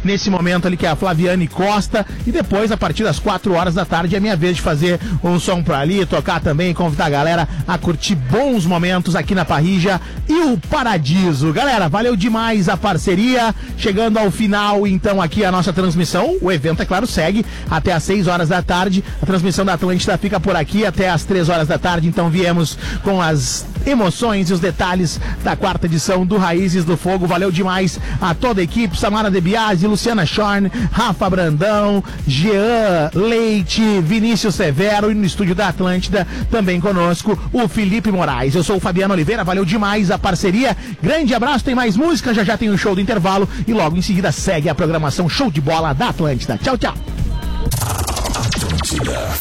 nesse momento ali, que é a Flaviane Costa. E depois, a partir das 4 horas da tarde, é minha vez de fazer um som pra ali, tocar também, convidar a galera a curtir bons momentos aqui na Parrija e o Paradiso. Galera, valeu demais a parceria. Chegando ao final, então, aqui a nossa transmissão. O evento, é claro, segue até às 6 horas da tarde. A transmissão da Atlântida fica por aqui até às 3 horas da tarde. Então viemos com as emoções e os detalhes da 4ª edição do Raízes do Fogo. Valeu demais a toda a equipe, Samara De Biasi, Luciana Schorn, Rafa Brandão, Jean Leite, Vinícius Severo, e no estúdio da Atlântida também conosco o Felipe Moraes. Eu sou o Fabiano Oliveira, valeu demais a parceria, grande abraço, tem mais música, já tem o show do intervalo e logo em seguida segue a programação Show de Bola da Atlântida. Tchau, tchau.